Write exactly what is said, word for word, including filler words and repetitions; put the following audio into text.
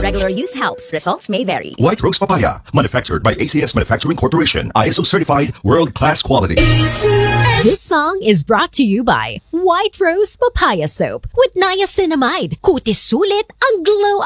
regular use helps. Results may vary. White Rose Papaya, manufactured by A C S Manufacturing Corporation, I S O certified, world-class quality. This song is brought to you by White Rose Papaya Soap with niacinamide. Kutis sulit ang glow